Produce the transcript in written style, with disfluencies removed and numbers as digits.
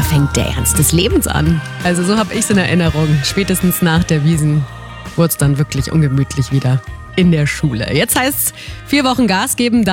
fängt der Ernst des Lebens an. Also so habe ich es in Erinnerung. Spätestens nach der Wiesn wurde es dann wirklich ungemütlich wieder in der Schule. Jetzt heißt es 4 Wochen Gas geben.